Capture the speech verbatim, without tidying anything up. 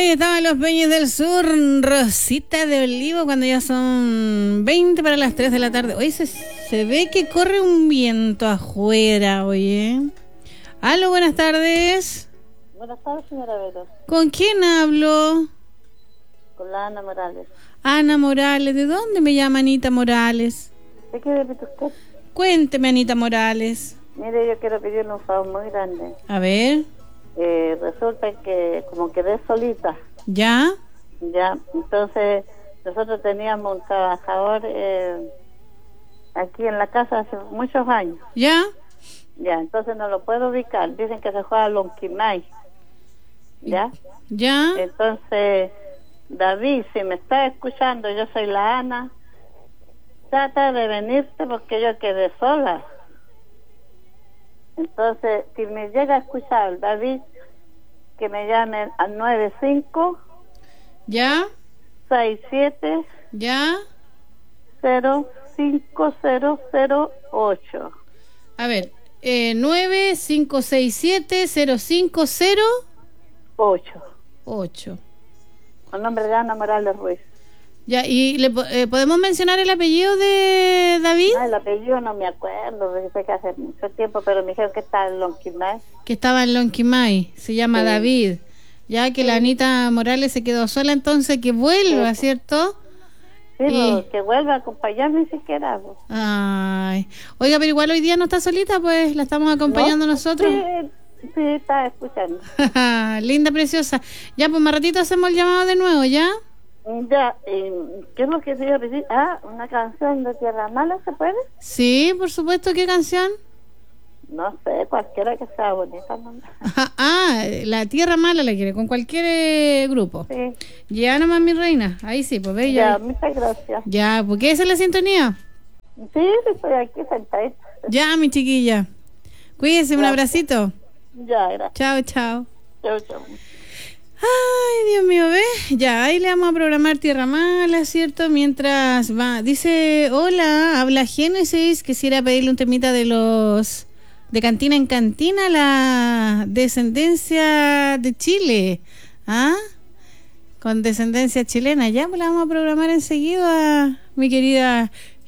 Ahí estaban los Peñas del Sur, Rosita de Olivo, cuando ya son veinte para las tres de la tarde. Oye, se, se ve que corre un viento afuera, oye. Aló, buenas tardes. Buenas tardes, señora Vero. ¿Con quién hablo? Con la Ana Morales. Ana Morales. ¿De dónde me llama Anita Morales? ¿De qué repite usted? Cuénteme, Anita Morales. Mire, yo quiero pedirle un favor muy grande. A ver. Eh, resulta que como quedé solita. ¿Ya? Ya, entonces nosotros teníamos un trabajador eh, aquí en la casa hace muchos años. ¿Ya? Ya, entonces no lo puedo ubicar. Dicen que se juega a Lonquimay. ¿Ya? ¿Ya? Entonces, David, si me está escuchando, yo soy la Ana. Trata de venirte porque yo quedé sola. Entonces, si me llega a escuchar, David, que me llame al nueve cinco ¿Ya? seis siete ¿Ya? cero cinco cero cero ocho. A ver, eh, nueve cinco seis siete cero cinco cero ocho. ocho. Con nombre de Ana Morales Ruiz. Ya, ¿y le po- eh, podemos mencionar el apellido de David? No, el apellido no me acuerdo, sé que hace mucho tiempo, pero me dijeron que está en Lonquimay. Que estaba en Lonquimay, se llama Sí. David. Ya que Sí. la Anita Morales se quedó sola, entonces que vuelva, Sí. ¿cierto? Sí, Y- pues, que vuelva a acompañarme ni siquiera. Pues. Ay. Oiga, pero igual hoy día no está solita, pues la estamos acompañando ¿No? nosotros. Sí, sí, está escuchando. Linda, preciosa. Ya, pues más ratito hacemos el llamado de nuevo, ¿ya? Ya, eh, ¿qué es lo que te iba a pedir? Ah, una canción de Tierra Mala, ¿se puede? Sí, por supuesto. ¿Qué canción? No sé, cualquiera que sea bonita. ¿No? Ah, La Tierra Mala la quiere, con cualquier eh, grupo. Sí. Ya nomás, mi reina. Ahí sí, pues ve Ya, ya. muchas gracias. Ya, pues ¿qué es la sintonía? Sí, sí, estoy aquí sentadita. Ya, mi chiquilla. Cuídese, un Gracias. abracito. Ya, gracias. Chao, chao. Chau, chau. Ay, Dios mío, ¿ves? Ya, ahí le vamos a programar Tierra Mala, ¿cierto? Mientras va. Dice, hola, habla Génesis. Quisiera pedirle un temita de los... de Cantina en Cantina, la descendencia de Chile. ¿Ah? Con descendencia chilena. Ya, pues la vamos a programar enseguida, mi querida